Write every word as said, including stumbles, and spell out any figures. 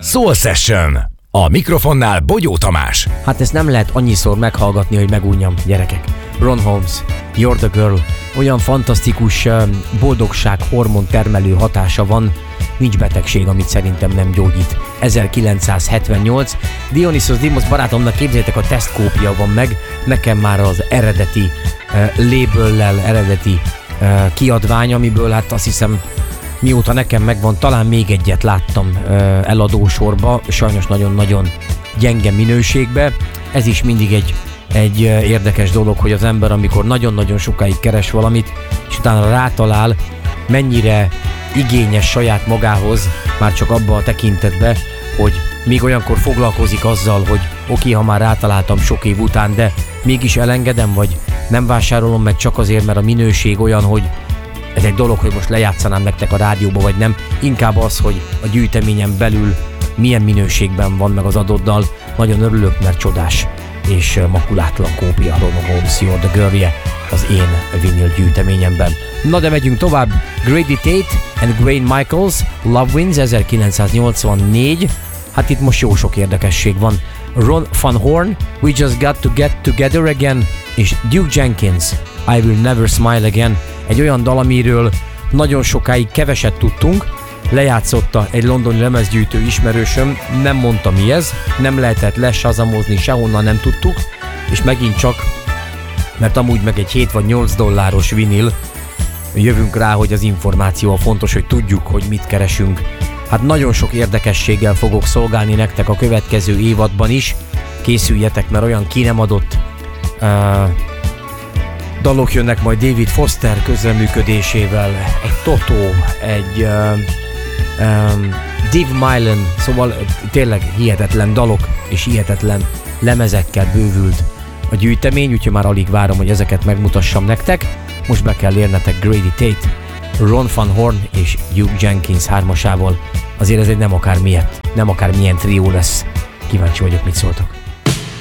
Soul Session. A mikrofonnál Bogyó Tamás. Hát ezt nem lehet annyiszor meghallgatni, hogy megújjam, gyerekek. Ron Holmes, You're the Girl. Olyan fantasztikus boldogság hormon termelő hatása van, nincs betegség, amit szerintem nem gyógyít. ezerkilencszázhetvennyolc. Dionysos Dimos barátomnak, képzeljétek, a tesztkópia van meg, nekem már az eredeti uh, label-lel, eredeti uh, kiadvány, amiből hát azt hiszem, mióta nekem megvan, talán még egyet láttam uh, eladósorba, sajnos nagyon-nagyon gyenge minőségbe. Ez is mindig egy, egy uh, érdekes dolog, hogy az ember, amikor nagyon-nagyon sokáig keres valamit, és utána rátalál, mennyire igényes saját magához, már csak abba a tekintetbe, hogy még olyankor foglalkozik azzal, hogy oké, ha már rátaláltam sok év után, de mégis elengedem, vagy nem vásárolom meg csak azért, mert a minőség olyan, hogy ez egy dolog, hogy most lejátszanám nektek a rádióba, vagy nem. Inkább az, hogy a gyűjteményen belül milyen minőségben van meg az adott dal. Nagyon örülök, mert csodás és makulátlan kópia Ron Holmes, You're the Girl az én vinyl gyűjteményemben. Na de megyünk tovább. Grady Tate and Grain Michaels, Love Wins, ezerkilencszáznyolcvannégy. Hát itt most jó sok érdekesség van. Ron Van Horn, We Just Got to Get Together Again, és Duke Jenkins, I Will Never Smile Again. Egy olyan dal, amiről nagyon sokáig keveset tudtunk, lejátszotta egy londoni lemezgyűjtő ismerősöm, nem mondta mi ez, nem lehetett lesazamozni, sehonnan nem tudtuk, és megint csak, mert amúgy meg egy hét vagy nyolc dolláros vinil, jövünk rá, hogy az információ a fontos, hogy tudjuk, hogy mit keresünk. Hát nagyon sok érdekességgel fogok szolgálni nektek a következő évadban is, készüljetek, mert olyan ki nem adott uh, dalok jönnek majd David Foster közreműködésével, egy Toto, egy uh, um, Dave Mylan, szóval tényleg hihetetlen dalok és hihetetlen lemezekkel bővült a gyűjtemény, úgyhogy már alig várom, hogy ezeket megmutassam nektek. Most be kell érnetek Grady Tate, Ron Van Horn és Duke Jenkins hármasával. Azért ez egy nem akár miért, nem akár milyen trió lesz. Kíváncsi vagyok, mit szóltok.